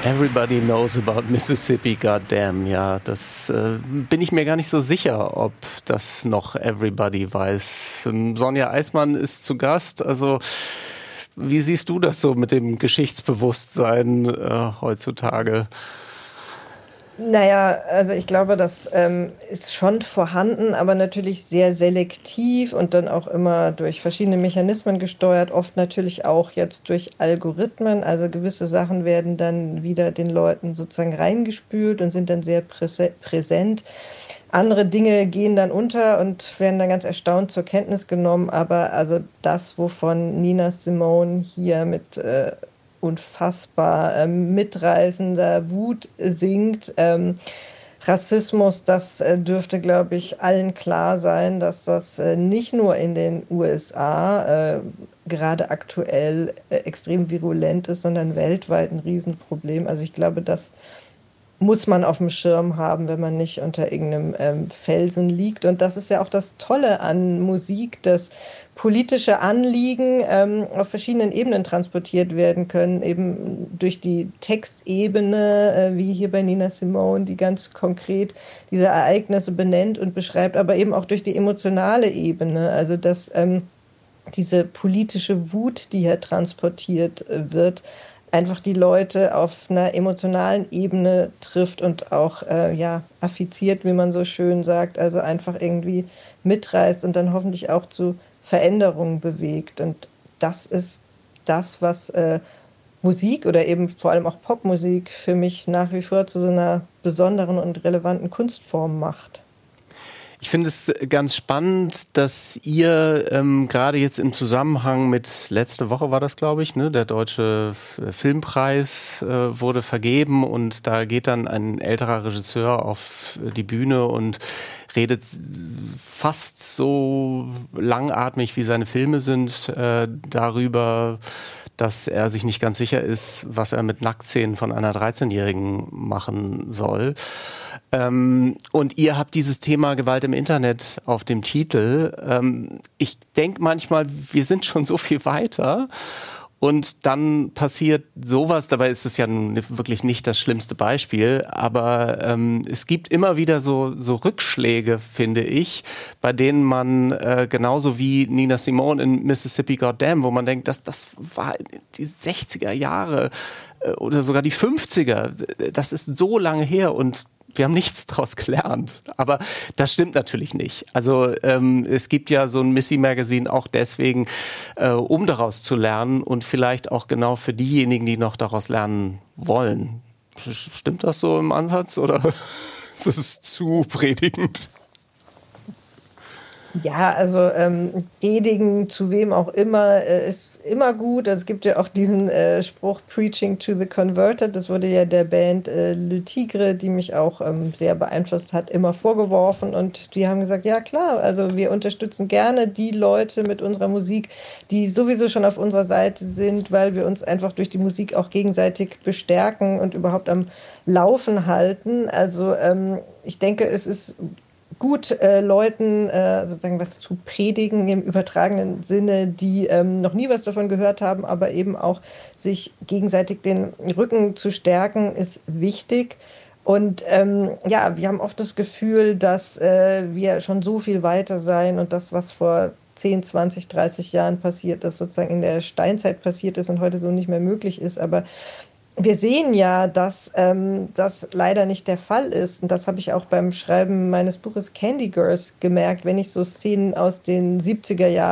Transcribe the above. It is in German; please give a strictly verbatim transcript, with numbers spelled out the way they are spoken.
Everybody knows about Mississippi, goddamn. Ja, das äh, bin ich mir gar nicht so sicher, ob das noch everybody weiß. Sonja Eismann ist zu Gast. Also, wie siehst du das so mit dem Geschichtsbewusstsein äh, heutzutage? Naja, also ich glaube, das ähm, ist schon vorhanden, aber natürlich sehr selektiv und dann auch immer durch verschiedene Mechanismen gesteuert, oft natürlich auch jetzt durch Algorithmen. Also gewisse Sachen werden dann wieder den Leuten sozusagen reingespült und sind dann sehr präse- präsent. Andere Dinge gehen dann unter und werden dann ganz erstaunt zur Kenntnis genommen. Aber also das, wovon Nina Simone hier mit äh, unfassbar ähm, mitreißender Wut singt. Ähm, Rassismus, das äh, dürfte, glaube ich, allen klar sein, dass das äh, nicht nur in den U S A äh, gerade aktuell äh, extrem virulent ist, sondern weltweit ein Riesenproblem. Also ich glaube, das muss man auf dem Schirm haben, wenn man nicht unter irgendeinem ähm, Felsen liegt. Und das ist ja auch das Tolle an Musik, dass politische Anliegen ähm, auf verschiedenen Ebenen transportiert werden können, eben durch die Textebene, äh, wie hier bei Nina Simone, die ganz konkret diese Ereignisse benennt und beschreibt, aber eben auch durch die emotionale Ebene, also dass ähm, diese politische Wut, die hier transportiert äh, wird, einfach die Leute auf einer emotionalen Ebene trifft und auch äh, ja, affiziert, wie man so schön sagt, also einfach irgendwie mitreißt und dann hoffentlich auch zu Veränderungen bewegt. Und das ist das, was äh, Musik oder eben vor allem auch Popmusik für mich nach wie vor zu so einer besonderen und relevanten Kunstform macht. Ich finde es ganz spannend, dass ihr ähm, gerade jetzt im Zusammenhang mit, letzte Woche war das, glaube ich, ne, der Deutsche Filmpreis äh, wurde vergeben und da geht dann ein älterer Regisseur auf die Bühne und redet fast so langatmig, wie seine Filme sind, äh, darüber, dass er sich nicht ganz sicher ist, was er mit Nacktszenen von einer dreizehnjährigen machen soll. Ähm, und ihr habt dieses Thema Gewalt im Internet auf dem Titel. Ähm, ich denke manchmal, wir sind schon so viel weiter und dann passiert sowas. Dabei ist es ja nun wirklich nicht das schlimmste Beispiel, aber ähm, es gibt immer wieder so, so Rückschläge, finde ich, bei denen man äh, genauso wie Nina Simone in Mississippi Goddamn, wo man denkt, das, das war die sechziger Jahre äh, oder sogar die fünfziger. Das ist so lange her und wir haben nichts draus gelernt. Aber das stimmt natürlich nicht. Also ähm, es gibt ja so ein Missy Magazine auch deswegen, äh, um daraus zu lernen und vielleicht auch genau für diejenigen, die noch daraus lernen wollen. Stimmt das so im Ansatz oder ist es zu predigend? Ja, also ähm, predigen zu wem auch immer äh, ist immer gut. Also es gibt ja auch diesen äh, Spruch Preaching to the Converted. Das wurde ja der Band äh, Le Tigre, die mich auch ähm, sehr beeinflusst hat, immer vorgeworfen. Und die haben gesagt, ja klar, also wir unterstützen gerne die Leute mit unserer Musik, die sowieso schon auf unserer Seite sind, weil wir uns einfach durch die Musik auch gegenseitig bestärken und überhaupt am Laufen halten. Also ähm, ich denke, es ist gut, äh, Leuten äh, sozusagen was zu predigen im übertragenen Sinne, die ähm, noch nie was davon gehört haben, aber eben auch sich gegenseitig den Rücken zu stärken, ist wichtig. Und ähm, ja, wir haben oft das Gefühl, dass äh, wir schon so viel weiter sein und das, was vor zehn, zwanzig, dreißig Jahren passiert ist, sozusagen in der Steinzeit passiert ist und heute so nicht mehr möglich ist. Aber wir sehen ja, dass ähm, das leider nicht der Fall ist. Und das habe ich auch beim Schreiben meines Buches Candy Girls gemerkt, wenn ich so Szenen aus den siebziger Jahren